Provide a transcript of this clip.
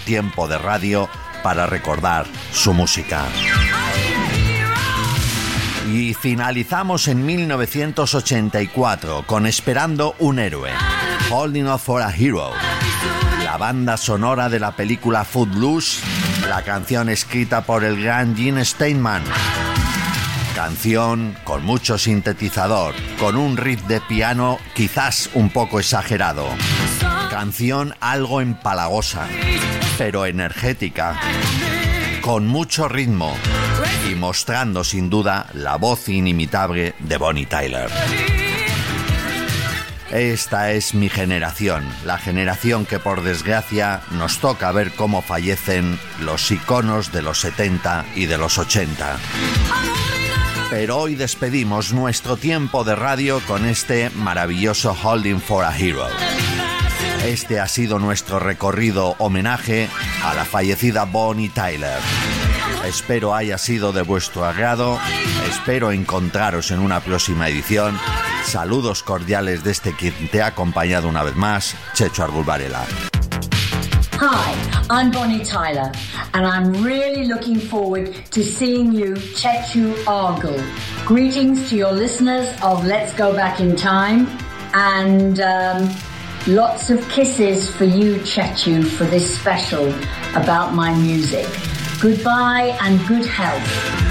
tiempo de radio para recordar su música. Y finalizamos en 1984 con Esperando un héroe, Holding Out for a Hero, la banda sonora de la película Footloose, la canción escrita por el gran Gene Steinman. Canción con mucho sintetizador, con un riff de piano quizás un poco exagerado. Canción algo empalagosa, pero energética, con mucho ritmo y mostrando sin duda la voz inimitable de Bonnie Tyler. Esta es mi generación, la generación que por desgracia nos toca ver cómo fallecen los iconos de los 70 y de los 80. Pero hoy despedimos nuestro tiempo de radio con este maravilloso Holding for a Hero. Este ha sido nuestro recorrido homenaje a la fallecida Bonnie Tyler. Espero haya sido de vuestro agrado, espero encontraros en una próxima edición. Saludos cordiales desde quien te ha acompañado una vez más, Checho Argul Varela. Hi, I'm Bonnie Tyler, and I'm really looking forward to seeing you, Chechu Argul. Greetings to your listeners of Let's Go Back in Time, and lots of kisses for you, Chechu, for this special about my music. Goodbye and good health.